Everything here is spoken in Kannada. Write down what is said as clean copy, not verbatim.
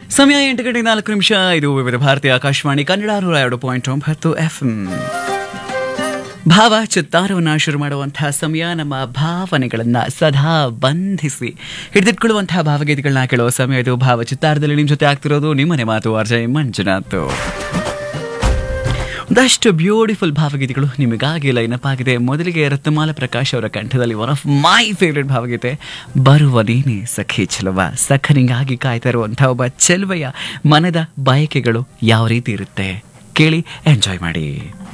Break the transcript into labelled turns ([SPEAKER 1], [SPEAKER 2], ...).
[SPEAKER 1] ಸಮಯ 8:04 ಇದು ವಿವಿಧ ಭಾರತೀಯ ಆಕಾಶವಾಣಿ ಕನ್ನಡ 102.9 FM. ಭಾವ ಚಿತ್ತಾರವನ್ನು ಶುರು ಮಾಡುವಂತಹ ಸಮಯ. ನಮ್ಮ ಭಾವನೆಗಳನ್ನ ಸದಾ ಬಂಧಿಸಿ ಹಿಡಿದಿಟ್ಕೊಳ್ಳುವಂತಹ ಭಾವಗೀತೆಗಳನ್ನ ಕೇಳುವ ಸಮಯ ಇದು. ಭಾವ ಚಿತ್ತಾರದಲ್ಲಿ ನಿಮ್ಮ ಜೊತೆ ಆಗ್ತಿರೋದು ನಿಮ್ಮನೆ ಮಾತು ಅರ್ಜಯ್ ಮಂಜುನಾಥ್. ಒಂದಷ್ಟು ಬ್ಯೂಟಿಫುಲ್ ಭಾವಗೀತೆಗಳು ನಿಮಗಾಗಿ ಲೈನಪ್ ಆಗಿದೆ. ಮೊದಲಿಗೆ ರತ್ನಮಾಲ ಪ್ರಕಾಶ್ ಅವರ ಕಂಠದಲ್ಲಿ ಒನ್ ಆಫ್ ಮೈ ಫೇವ್ರೆಟ್ ಭಾವಗೀತೆ ಬರುವ ನೀನೆ ಸಖಿ ಚೆಲುವ. ಸಖನಿಗಾಗಿ ಕಾಯ್ತಾ ಇರುವಂತಹ ಒಬ್ಬ ಚೆಲುವೆಯ ಮನದ ಬಯಕೆಗಳು ಯಾವ ರೀತಿ ಇರುತ್ತೆ ಕೇಳಿ, ಎಂಜಾಯ್ ಮಾಡಿ.